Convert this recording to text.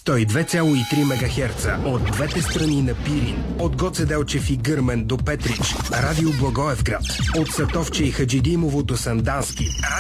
102,3 МГц от двете страни на Пирин, от Гоце Делчев и Гърмен до Петрич, Радио Благоевград, от Сатовче и Хаджидимово до Сандански,